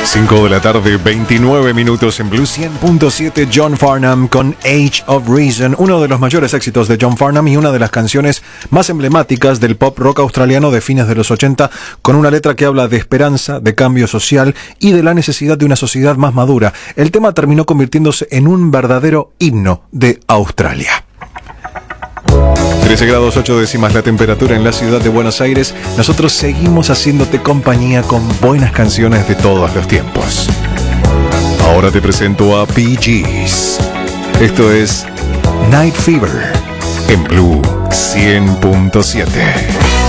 5 de la tarde, 29 minutos en Blue 100.7. John Farnham con Age of Reason, uno de los mayores éxitos de John Farnham y una de las canciones más emblemáticas del pop rock australiano de fines de los 80, con una letra que habla de esperanza, de cambio social y de la necesidad de una sociedad más madura. El tema terminó convirtiéndose en un verdadero himno de Australia. 13 grados 8 décimas la temperatura en la ciudad de Buenos Aires. Nosotros seguimos haciéndote compañía con buenas canciones de todos los tiempos. Ahora te presento a Bee Gees. Esto es Night Fever en Blue 100.7.